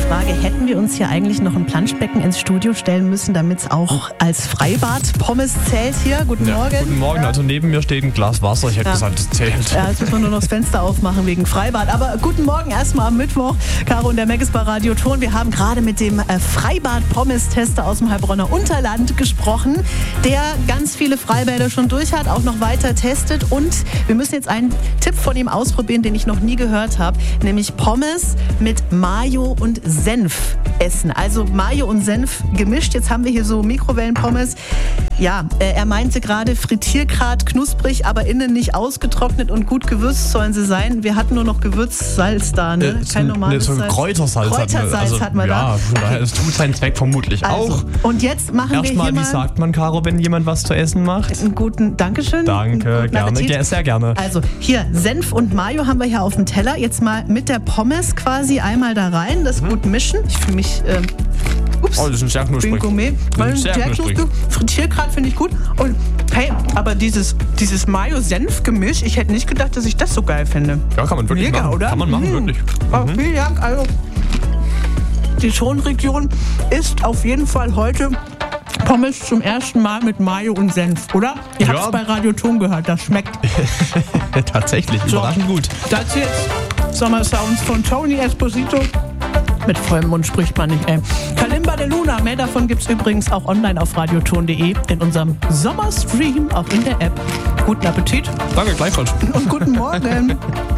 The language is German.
Frage, hätten wir uns hier eigentlich noch ein Planschbecken ins Studio stellen müssen, damit es auch als Freibad Pommes zählt hier? Guten Morgen. Guten Morgen, also neben mir steht ein Glas Wasser, ich hätte gesagt, das zählt. Ja, jetzt müssen wir nur noch das Fenster aufmachen wegen Freibad. Aber guten Morgen erstmal am Mittwoch. Caro und der Mac ist bei Radio Ton. Wir haben gerade mit dem Freibad-Pommes-Tester aus dem Heilbronner Unterland gesprochen, der ganz viele Freibäder schon durch hat, auch noch weiter testet. Und wir müssen jetzt einen Tipp von ihm ausprobieren, den ich noch nie gehört habe, nämlich Pommes mit Mayo und Senf essen. Also Mayo und Senf gemischt. Jetzt haben wir hier so Mikrowellenpommes. Ja, er meinte gerade Frittiergrad knusprig, aber innen nicht ausgetrocknet und gut gewürzt sollen sie sein. Wir hatten nur noch Gewürzsalz da, ne? Kein normales so ein Salz. Kräutersalz Hatten wir da. Ja, das tut seinen Zweck vermutlich auch. Und jetzt machen wir Erstmal, hier mal... wie sagt man, Caro, wenn jemand was zu essen macht? Einen guten, Dankeschön. Danke, gerne. Ja, sehr gerne. Also hier, Senf und Mayo haben wir hier auf dem Teller. Jetzt mal mit der Pommes quasi einmal da rein, das gut mischen. Ich fühle mich... das ist ein sehr knusprig. Gourmet. Sehr knusprig. Frittiergrad finde ich gut. Und hey, aber dieses Mayo-Senf-Gemisch, ich hätte nicht gedacht, dass ich das so geil finde. Ja, kann man wirklich machen. Oder? Kann man machen, wirklich. Vielen Dank. Also, die Tonregion isst auf jeden Fall heute Pommes zum ersten Mal mit Mayo und Senf, oder? Ihr habt es bei Radio Ton gehört, das schmeckt. Tatsächlich, überraschend gut. Das jetzt Sommersounds von Tony Esposito. Mit vollem Mund spricht man nicht, ey. Kalimba de Luna, mehr davon gibt's übrigens auch online auf radioton.de in unserem Sommerstream, auch in der App. Guten Appetit. Danke, gleichfalls. Und guten Morgen.